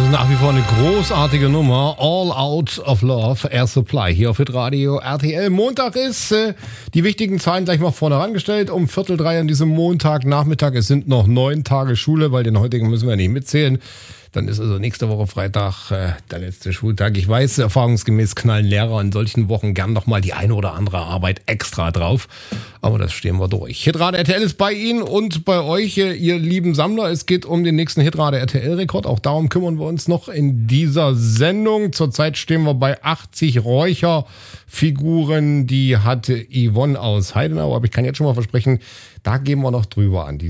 Nach wie vor eine großartige Nummer. All Out of Love, Air Supply hier auf Hitradio RTL. Montag ist, die wichtigen Zahlen gleich mal vorne herangestellt. Um 2:45 an diesem Montagnachmittag. Es sind noch 9 Tage Schule, weil den heutigen müssen wir nicht mitzählen. Dann ist also nächste Woche Freitag der letzte Schultag. Ich weiß, erfahrungsgemäß knallen Lehrer in solchen Wochen gern nochmal die eine oder andere Arbeit extra drauf. Aber das stehen wir durch. Hitradio RTL ist bei Ihnen und bei euch, ihr lieben Sammler. Es geht um den nächsten Hitradio RTL-Rekord. Auch darum kümmern wir uns noch in dieser Sendung. Zurzeit stehen wir bei 80 Räucherfiguren. Die hatte Yvonne aus Heidenau. Aber ich kann jetzt schon mal versprechen, da gehen wir noch drüber an.